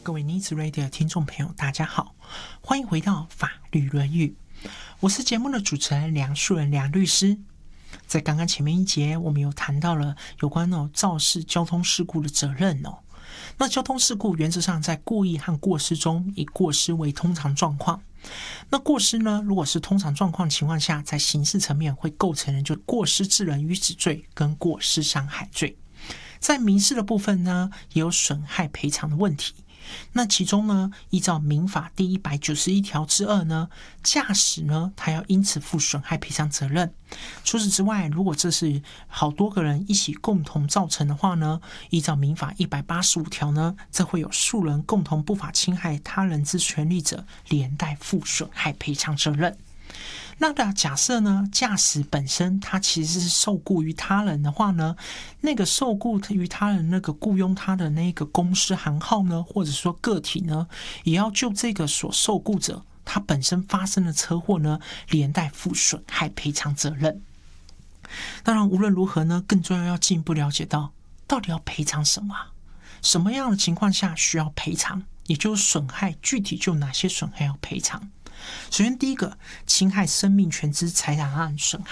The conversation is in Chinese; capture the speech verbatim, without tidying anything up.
各位 Needs Radio 的听众朋友，大家好，欢迎回到法律论语，我是节目的主持人梁树人梁律师。在刚刚前面一节，我们有谈到了有关哦肇事交通事故的责任哦。那交通事故原则上在故意和过失中，以过失为通常状况。那过失呢，如果是通常状况情况下，在刑事层面会构成的就过失致人于死罪跟过失伤害罪。在民事的部分呢，也有损害赔偿的问题。那其中呢，依照民法第一百九十一条之二呢，驾驶呢，他要因此负损害赔偿责任。除此之外，如果这是好多个人一起共同造成的话呢，依照民法一百八十五条呢，这会有数人共同不法侵害他人之权利者，连带负损害赔偿责任。那的假设呢，驾驶本身他其实是受雇于他人的话呢，那个受雇于他人那个雇佣他的那个公司行号呢，或者说个体呢，也要就这个所受雇者他本身发生的车祸呢，连带负损害赔偿责任。当然无论如何呢，更重要要进一步了解到到底要赔偿什么啊？什么样的情况下需要赔偿，也就是损害具体就哪些损害要赔偿。首先第一个，侵害生命权之财产上损害。